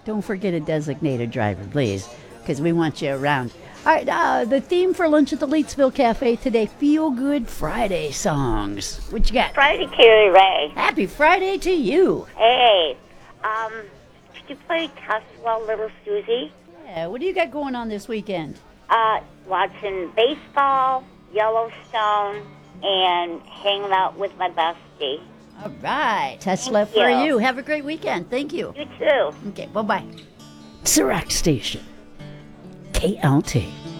Don't forget a designated driver, please, because we want you around. All right, the theme for lunch at the Leetsville Cafe today, Feel Good Friday songs. What you got? Friday, Carrie Ray. Happy Friday to you. Hey, could you play Tesla, Little Susie? Yeah, what do you got going on this weekend? Watching baseball, Yellowstone, and hanging out with my bestie. All right, Tesla Thank for you. you. Have a great weekend. Thank you. You too. Okay, bye-bye. Sirac Station, KLT.